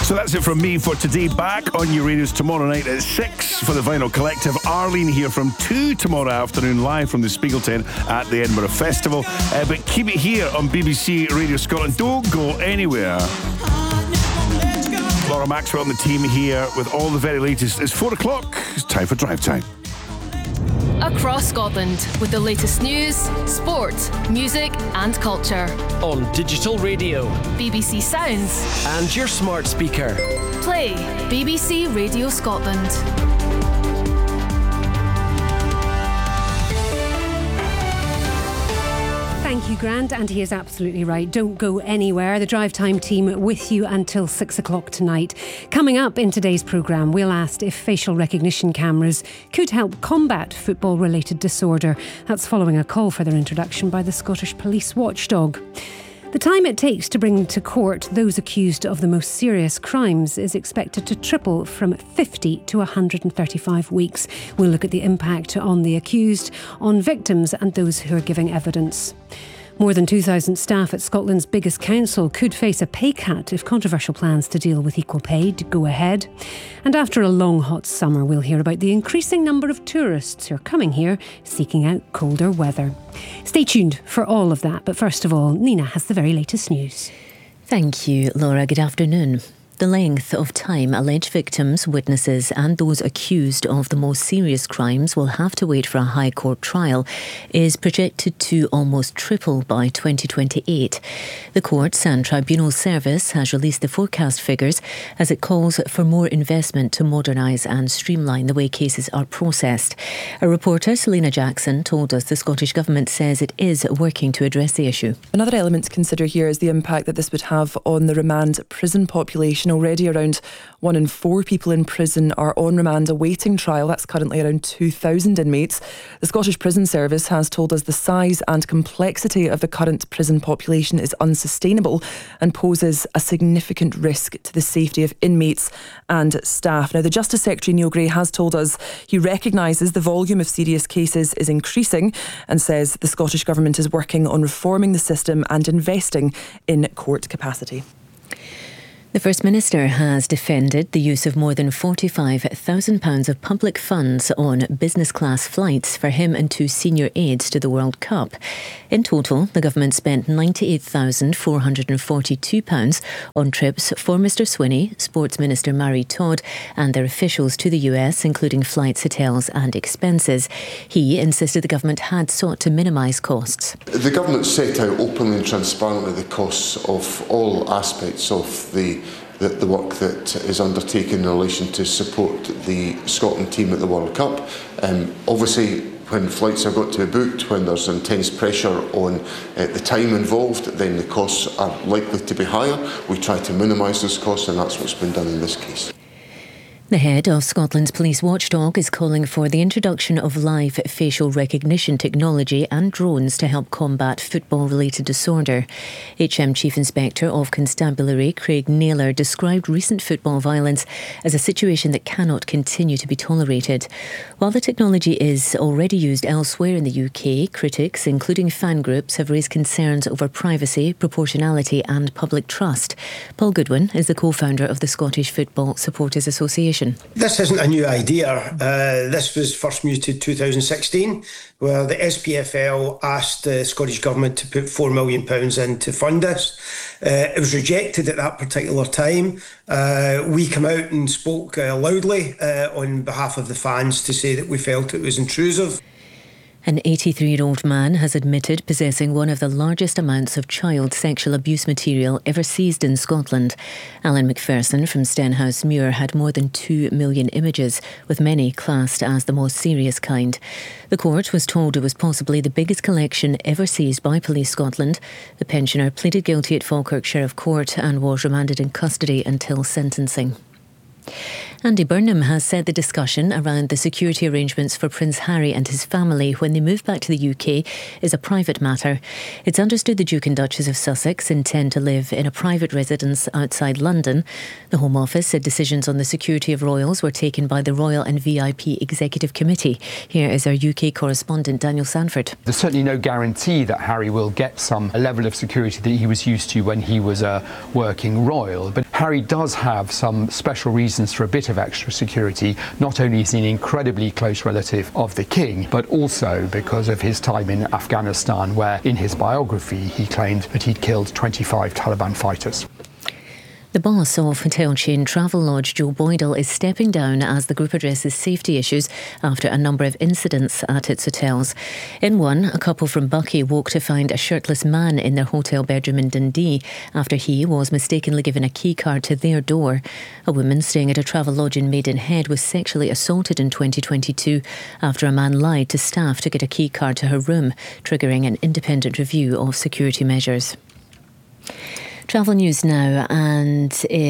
So that's it from me for today. Back on your radios tomorrow night at 6 for the Vinyl Collective. Arlene here from 2 tomorrow afternoon, live from the Spiegelten at the Edinburgh Festival. But keep it here on BBC Radio Scotland. Don't go anywhere. Laura Maxwell and the team here with all the very latest. It's 4 o'clock. It's time for Drive Time. Across Scotland with the latest news, sport, music and culture. On digital radio, BBC Sounds and your smart speaker. Play BBC Radio Scotland. Thank you, Grant, and he is absolutely right. Don't go anywhere. The Drive Time team with you until 6 o'clock tonight. Coming up in today's programme, we'll ask if facial recognition cameras could help combat football-related disorder. That's following a call for their introduction by the Scottish Police Watchdog. The time it takes to bring to court those accused of the most serious crimes is expected to triple from 50 to 135 weeks. We'll look at the impact on the accused, on victims and those who are giving evidence. More than 2,000 staff at Scotland's biggest council could face a pay cut if controversial plans to deal with equal pay go ahead. And after a long hot summer, we'll hear about the increasing number of tourists who are coming here seeking out colder weather. Stay tuned for all of that, but first of all, Nina has the very latest news. Thank you, Laura. Good afternoon. The length of time alleged victims, witnesses and those accused of the most serious crimes will have to wait for a High Court trial is projected to almost triple by 2028. The Courts and Tribunal Service has released the forecast figures as it calls for more investment to modernise and streamline the way cases are processed. A reporter, Selena Jackson, told us the Scottish Government says it is working to address the issue. Another element to consider here is the impact that this would have on the remand prison population. Already around 1 in 4 people in prison are on remand awaiting trial. That's currently around 2,000 inmates. The Scottish Prison Service has told us the size and complexity of the current prison population is unsustainable and poses a significant risk to the safety of inmates and staff. Now, the Justice Secretary Neil Gray has told us he recognises the volume of serious cases is increasing and says the Scottish Government is working on reforming the system and investing in court capacity. The First Minister has defended the use of more than £45,000 of public funds on business class flights for him and 2 senior aides to the World Cup. In total, the government spent £98,442 on trips for Mr Swinney, Sports Minister Mary Todd and their officials to the US, including flights, hotels and expenses. He insisted the government had sought to minimise costs. The government set out openly and transparently the costs of all aspects of the work that is undertaken in relation to support the Scotland team at the World Cup. Obviously, when flights are got to be booked, when there's intense pressure on the time involved, then the costs are likely to be higher. We try to minimise those costs, and that's what's been done in this case. The head of Scotland's Police Watchdog is calling for the introduction of live facial recognition technology and drones to help combat football-related disorder. HM Chief Inspector of Constabulary Craig Naylor described recent football violence as a situation that cannot continue to be tolerated. While the technology is already used elsewhere in the UK, critics, including fan groups, have raised concerns over privacy, proportionality and public trust. Paul Goodwin is the co-founder of the Scottish Football Supporters Association. This isn't a new idea. This was first mooted 2016, where the SPFL asked the Scottish Government to put £4 million in to fund this. It was rejected at that particular time. We came out and spoke loudly on behalf of the fans to say that we felt it was intrusive. An 83-year-old man has admitted possessing one of the largest amounts of child sexual abuse material ever seized in Scotland. Alan McPherson from Stenhousemuir had more than 2 million images, with many classed as the most serious kind. The court was told it was possibly the biggest collection ever seized by Police Scotland. The pensioner pleaded guilty at Falkirk Sheriff Court and was remanded in custody until sentencing. Andy Burnham has said the discussion around the security arrangements for Prince Harry and his family when they move back to the UK is a private matter. It's understood the Duke and Duchess of Sussex intend to live in a private residence outside London. The Home Office said decisions on the security of royals were taken by the Royal and VIP Executive Committee. Here is our UK correspondent Daniel Sanford. There's certainly no guarantee that Harry will get some level of security that he was used to when he was a working royal, but Harry does have some special reasons for a bit of extra security. Not only is he an incredibly close relative of the King, but also because of his time in Afghanistan, where in his biography he claimed that he'd killed 25 Taliban fighters. The boss of hotel chain Travelodge, Joe Boydell, is stepping down as the group addresses safety issues after a number of incidents at its hotels. In one, a couple from Buckie woke to find a shirtless man in their hotel bedroom in Dundee after he was mistakenly given a key card to their door. A woman staying at a Travelodge in Maidenhead was sexually assaulted in 2022 after a man lied to staff to get a key card to her room, triggering an independent review of security measures. Travel news now, and